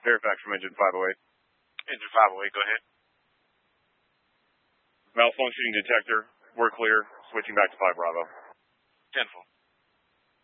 Fairfax from Engine 508. Engine 508, go ahead. Malfunctioning detector. We're clear. Switching back to 5 Bravo. 10-4.